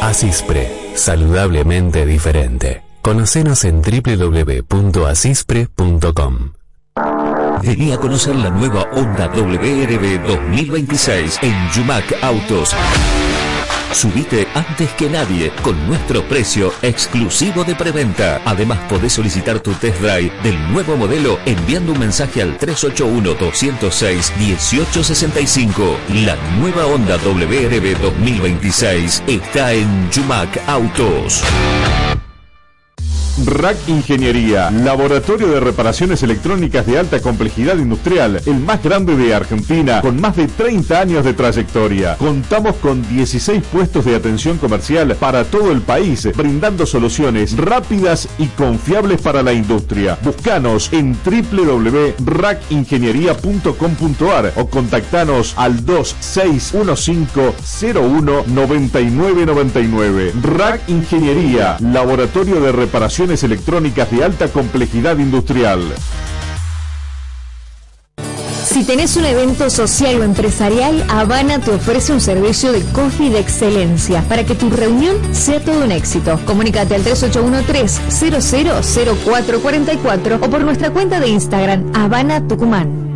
Asispre, saludablemente diferente. Conocenos en www.asispre.com. Vení a conocer la nueva Honda WRB 2026 en Yumac Autos. Subite antes que nadie con nuestro precio exclusivo de preventa. Además podés solicitar tu test drive del nuevo modelo enviando un mensaje al 381-206-1865. La nueva Honda WRB 2026 está en Yumac Autos. RAC Ingeniería, laboratorio de reparaciones electrónicas de alta complejidad industrial, el más grande de Argentina, con más de 30 años de trayectoria. Contamos con 16 puestos de atención comercial para todo el país, brindando soluciones rápidas y confiables para la industria. Búscanos en www.racingeniería.com.ar o contactanos al 2615-019999. RAC Ingeniería, laboratorio de reparaciones electrónicas de alta complejidad industrial. Si tenés un evento social o empresarial, Habana te ofrece un servicio de coffee de excelencia para que tu reunión sea todo un éxito. Comunícate al 3813-000444 o por nuestra cuenta de Instagram, Habana Tucumán.